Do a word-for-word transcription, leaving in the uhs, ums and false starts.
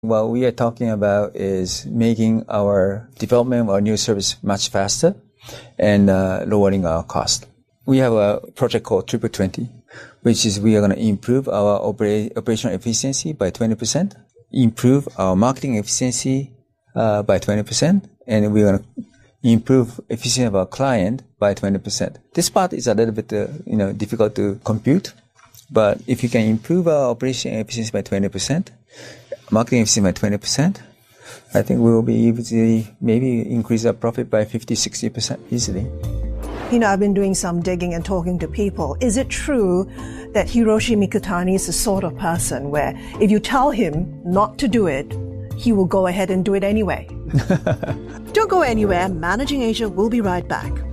What we are talking about is making our development of our new service much faster and uh, lowering our cost. We have a project called Triple twenty, which is we are going to improve our opera- operational efficiency by twenty percent, improve our marketing efficiency uh, by twenty percent, and we're going to improve efficiency of our client by twenty percent. This part is a little bit, uh, you know, difficult to compute, but if you can improve our operation efficiency by twenty percent, marketing efficiency by twenty percent, I think we will be able to maybe increase our profit by fifty, sixty percent easily. You know, I've been doing some digging and talking to people. Is it true that Hiroshi Mikitani is the sort of person where if you tell him not to do it, he will go ahead and do it anyway? Don't go anywhere. Managing Asia will be right back.